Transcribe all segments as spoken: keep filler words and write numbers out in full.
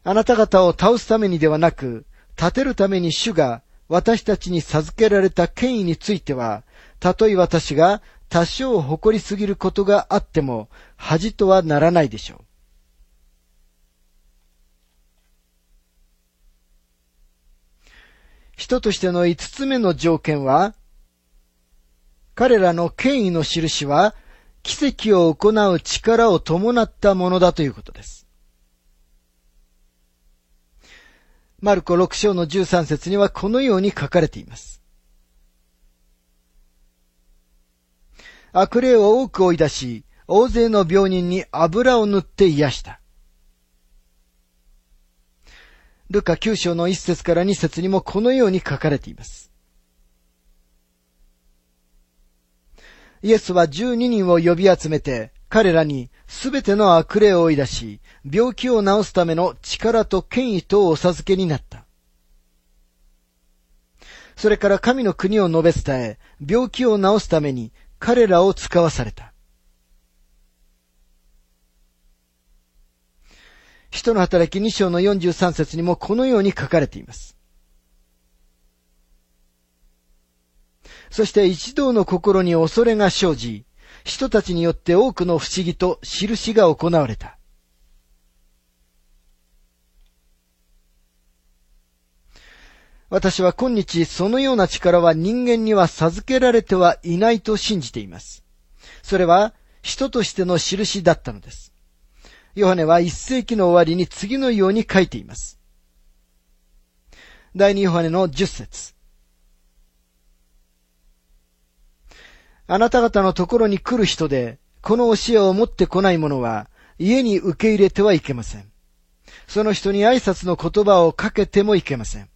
あなた方を倒すためにではなく、立てるために主が私たちに授けられた権威については、たとえ私が多少誇りすぎることがあっても、恥とはならないでしょう。人としての五つ目の条件は、彼らの権威の印は、奇跡を行う力を伴ったものだということです。マルコろく章のじゅうさん節にはこのように書かれています。悪霊を多く追い出し、大勢の病人に油を塗って癒した。ルカきゅう章のいち節からに節にもこのように書かれています。イエスはじゅうににんを呼び集めて、彼らにすべての悪霊を追い出し、病気を治すための力と権威とお授けになった。それから神の国を述べ伝え、病気を治すために彼らを使わされた。使徒の働きに章のよんじゅうさん節にもこのように書かれています。そして一同の心に恐れが生じ、人たちによって多くの不思議と印が行われた。私は今日そのような力は人間には授けられてはいないと信じています。それは人としての印だったのです。ヨハネはいっ世紀の終わりに次のように書いています。第二ヨハネのじゅっ節。あなた方のところに来る人で、この教えを持ってこない者は、家に受け入れてはいけません。その人に挨拶の言葉をかけてもいけません。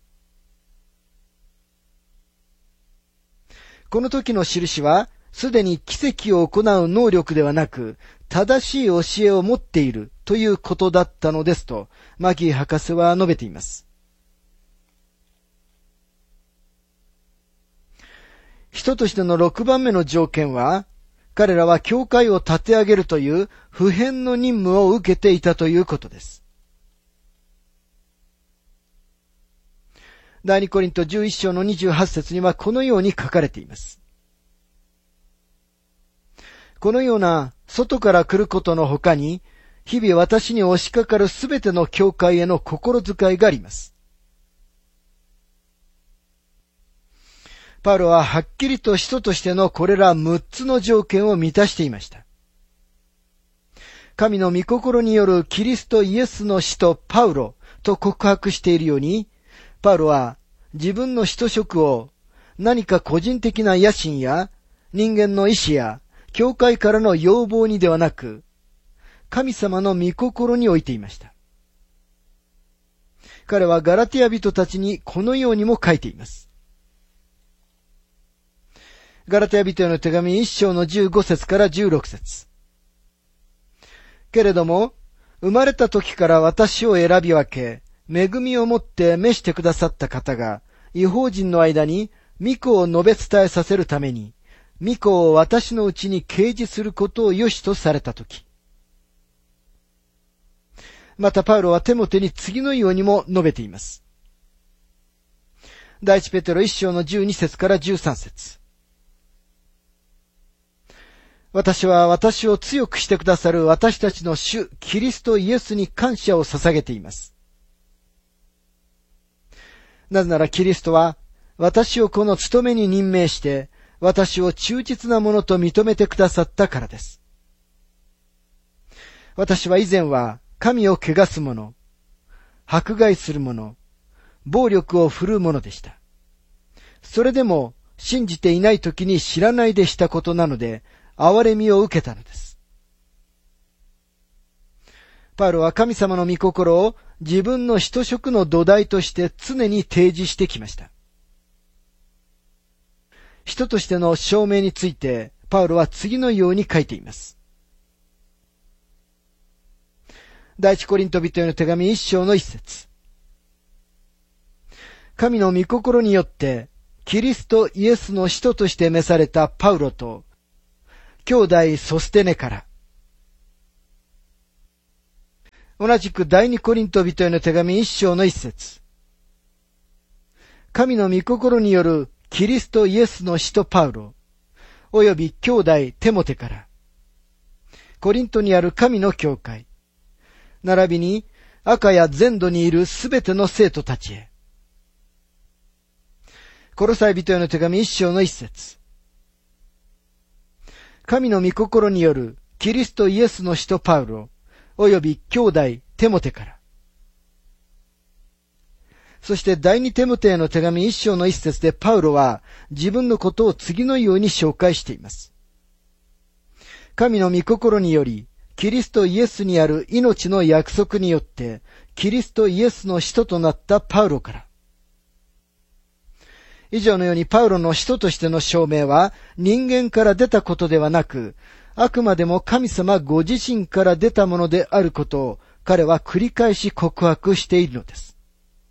この時の印は、すでに奇跡を行う能力ではなく、正しい教えを持っているということだったのですと、マギー博士は述べています。人としてのろくばんめの条件は、彼らは教会を立て上げるという不変の任務を受けていたということです。第二コリントじゅういっ章のにじゅうはち節にはこのように書かれています。このような外から来ることの他に、日々私に押しかかるすべての教会への心遣いがあります。パウロははっきりと使徒としてのこれらむっつの条件を満たしていました。神の御心によるキリストイエスの使徒パウロと告白しているように、パウロは自分の使徒職を何か個人的な野心や人間の意志や教会からの要望にではなく、神様の御心に置いていました。彼はガラティア人たちにこのようにも書いています。ガラテヤ人への手紙いっ章のじゅうご節からじゅうろく節。けれども、生まれた時から私を選び分け、恵みをもって召してくださった方が、異邦人の間に御子を述べ伝えさせるために、御子を私のうちに掲示することを良しとされた時。またパウロはテモテに次のようにも述べています。第一ペテロいっ章のじゅうに節からじゅうさん節。私は私を強くしてくださる私たちの主キリストイエスに感謝を捧げています。なぜならキリストは私をこの務めに任命して私を忠実なものと認めてくださったからです。私は以前は神を汚す者、迫害する者、暴力を振るう者でした。それでも信じていない時に知らないでしたことなので、憐れみを受けたのです。パウロは神様の御心を自分の使徒職の土台として常に提示してきました。人としての証明について、パウロは次のように書いています。第一コリント人への手紙一章の一節。神の御心によって、キリストイエスの使徒として召されたパウロと、兄弟ソステネから、 同じく第二コリント人への手紙一章の一節。神の御心によるキリストイエスの使徒パウロ、および兄弟テモテから、コリントにある神の教会、並びにアカヤ全土にいるすべての生徒たちへ。コロサイ人への手紙一章の一節。神の御心によるキリストイエスの使徒パウロ、および兄弟テモテから。そして第二テモテへの手紙一章の一節でパウロは自分のことを次のように紹介しています。神の御心により、キリストイエスにある命の約束によって、キリストイエスの使徒となったパウロから。以上のようにパウロの使徒としての証明は人間から出たことではなく、あくまでも神様ご自身から出たものであることを彼は繰り返し告白しているのです。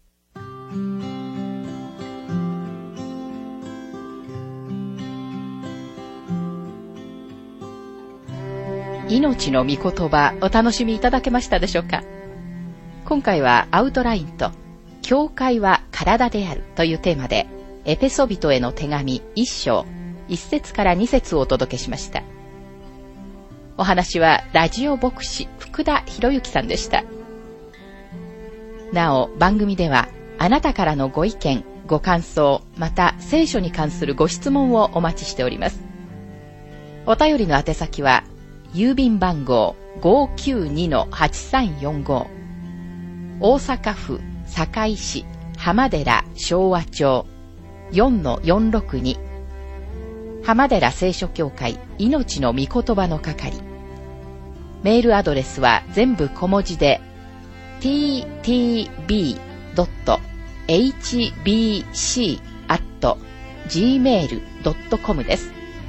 命の御言葉お楽しみいただけましたでしょうか。今回はアウトラインと教会は体であるというテーマでエペソビトへの手紙一章一節から二節をお届けしました。お話はラジオ牧師福田博之さんでした。なお番組ではあなたからのご意見ご感想また聖書に関するご質問をお待ちしております。お便りの宛先は郵便番号 ごーきゅうにのはちさんよんご 大阪府堺市浜寺昭和町 よんのよんろくに 浜寺聖書協会命の御言葉の係。メールアドレスは全部小文字で ティーティービードットエイチビーシー アット ジーメール ドットコム です。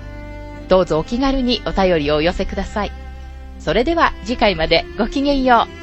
どうぞお気軽にお便りをお寄せください。それでは次回までごきげんよう。